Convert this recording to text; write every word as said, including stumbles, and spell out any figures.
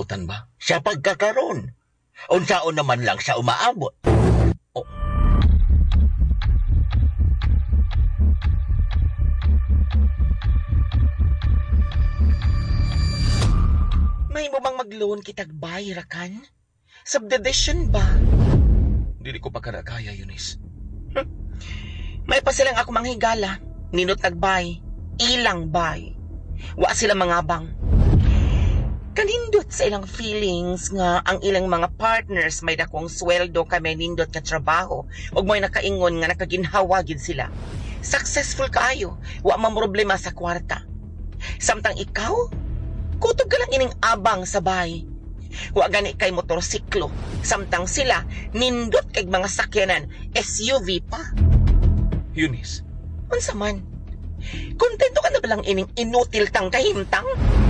nautan ba? Sa pagkakaroon, unsaon naman lang sa umaabot. Oh. May mo bang mag-loan kitag bay, Rakan? Subdivision ba? Dili ko pa kada kaya, Eunice. May pa silang ako manghigala. Ninot nagbay. Ilang bay. Wa sila mangabang. Kanindot sa ilang feelings nga ang ilang mga partners may dakong sweldo kay nindot nga trabaho ug may nakaingon nga nakaginhawa gid sila. Successful kaayo, wa man problema sa kwarta. Samtang ikaw, kutob ka lang ining abang sa bay. Wa gani kay motorsiklo, samtang sila nindot kay mga sakyanan, S U V pa. Eunice. Unsa man? Kontento ka na ba lang ining inutil tang kahimtang?